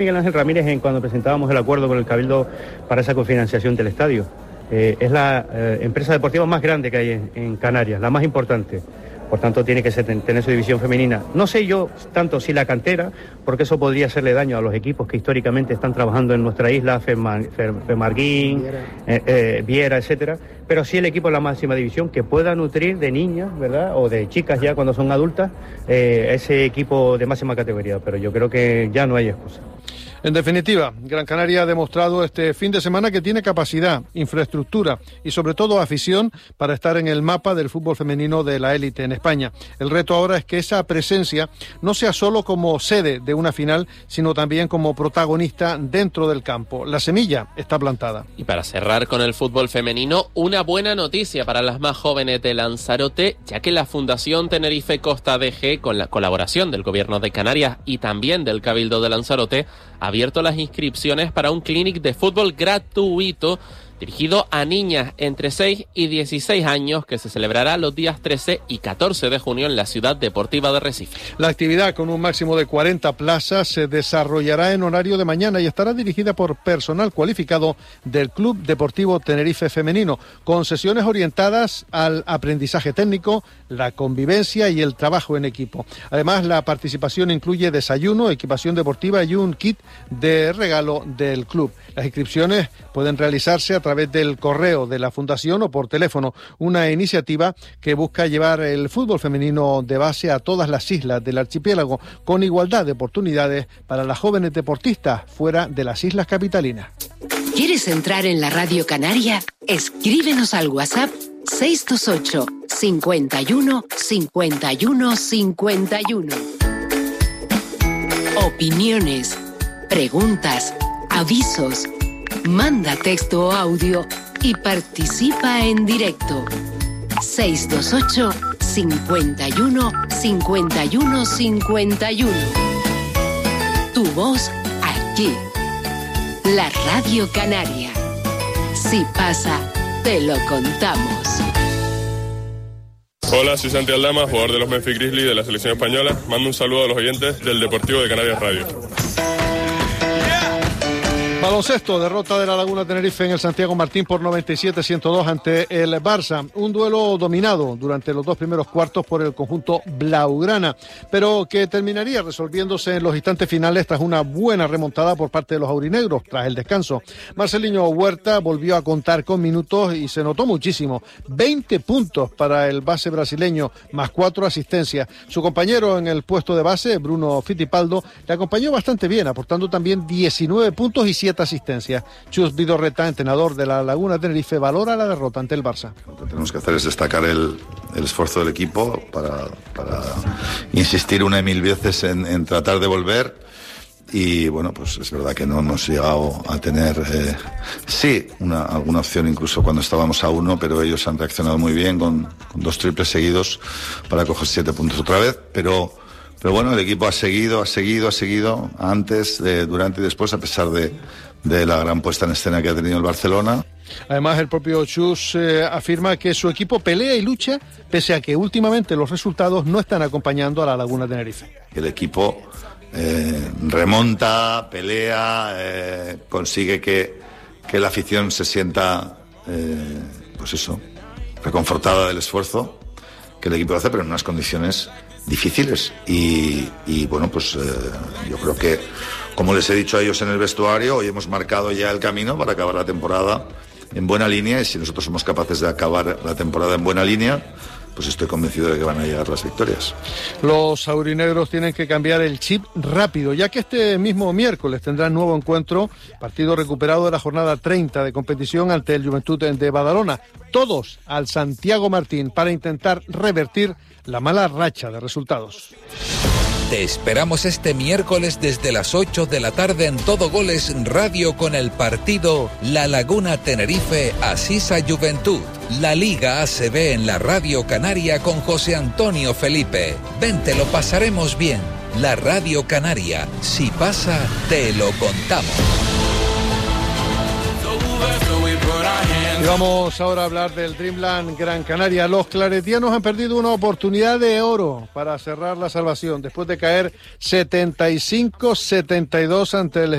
Miguel Ángel Ramírez cuando presentábamos el acuerdo con el Cabildo para esa cofinanciación del estadio. Es la empresa deportiva más grande que hay en Canarias, la más importante. Por tanto, tiene que tener su división femenina. No sé yo tanto si la cantera, porque eso podría hacerle daño a los equipos que históricamente están trabajando en nuestra isla, Femarguín, Viera, etcétera, pero sí el equipo de la máxima división que pueda nutrir de niñas, ¿verdad?, o de chicas ya cuando son adultas, ese equipo de máxima categoría, pero yo creo que ya no hay excusa. En definitiva, Gran Canaria ha demostrado este fin de semana que tiene capacidad, infraestructura y sobre todo afición para estar en el mapa del fútbol femenino de la élite en España. El reto ahora es que esa presencia no sea solo como sede de una final, sino también como protagonista dentro del campo. La semilla está plantada. Y para cerrar con el fútbol femenino, una buena noticia para las más jóvenes de Lanzarote, ya que la Fundación Tenerife Costa DG, con la colaboración del Gobierno de Canarias y también del Cabildo de Lanzarote, ha abierto las inscripciones para un clinic de fútbol gratuito dirigido a niñas entre 6 y 16 años que se celebrará los días 13 y 14 de junio en la Ciudad Deportiva de Recife. La actividad, con un máximo de 40 plazas, se desarrollará en horario de mañana y estará dirigida por personal cualificado del Club Deportivo Tenerife Femenino, con sesiones orientadas al aprendizaje técnico, la convivencia y el trabajo en equipo. Además, la participación incluye desayuno, equipación deportiva y un kit de regalo del club. Las inscripciones pueden realizarse a través del correo de la Fundación o por teléfono, una iniciativa que busca llevar el fútbol femenino de base a todas las islas del archipiélago, con igualdad de oportunidades para las jóvenes deportistas fuera de las islas capitalinas. ¿Quieres entrar en la Radio Canaria? Escríbenos al WhatsApp 628 51 51 51. Opiniones, preguntas, avisos. Manda texto o audio y participa en directo. 628 51 51 51. Tu voz aquí. La Radio Canaria. Si pasa, te lo contamos. Hola, soy Santi Aldama, jugador de los Memphis Grizzlies de la selección española. Mando un saludo a los oyentes del Deportivo de Canarias Radio. Baloncesto, derrota de la Laguna Tenerife en el Santiago Martín por 97-102 ante el Barça. Un duelo dominado durante los dos primeros cuartos por el conjunto blaugrana, pero que terminaría resolviéndose en los instantes finales tras una buena remontada por parte de los aurinegros tras el descanso. Marceliño Huerta volvió a contar con minutos y se notó muchísimo. 20 puntos para el base brasileño, más 4 asistencias. Su compañero en el puesto de base, Bruno Fittipaldo, le acompañó bastante bien, aportando también 19 puntos y 7 asistencias. Chus Vidorreta, entrenador de la Laguna Tenerife, valora la derrota ante el Barça. Lo que tenemos que hacer es destacar el esfuerzo del equipo para insistir una y mil veces en tratar de volver. Y bueno, pues es verdad que no hemos llegado a tener alguna opción incluso cuando estábamos a 1, pero ellos han reaccionado muy bien con 2 triples seguidos para coger 7 puntos otra vez, pero bueno, el equipo ha seguido antes, durante y después, a pesar de la gran puesta en escena que ha tenido el Barcelona. Además, el propio Chus afirma que su equipo pelea y lucha, pese a que últimamente los resultados no están acompañando a la Laguna Tenerife. El equipo remonta, pelea, consigue que la afición se sienta, reconfortada del esfuerzo que el equipo hace, pero en unas condiciones difíciles. Y bueno, pues yo creo que, como les he dicho a ellos en el vestuario, hoy hemos marcado ya el camino para acabar la temporada en buena línea, y si nosotros somos capaces de acabar la temporada en buena línea, pues estoy convencido de que van a llegar las victorias. Los aurinegros tienen que cambiar el chip rápido, ya que este mismo miércoles tendrán nuevo encuentro, partido recuperado de la jornada 30 de competición ante el Juventud de Badalona. Todos al Santiago Martín para intentar revertir la mala racha de resultados. Te esperamos este miércoles desde las 8 de la tarde en Todo Goles Radio con el partido La Laguna Tenerife Asisa Juventud. La Liga ACB en la Radio Canaria con José Antonio Felipe. Ven, te lo pasaremos bien. La Radio Canaria. Si pasa, te lo contamos. Y vamos ahora a hablar del Dreamland Gran Canaria. Los claretianos han perdido una oportunidad de oro para cerrar la salvación después de caer 75-72 ante el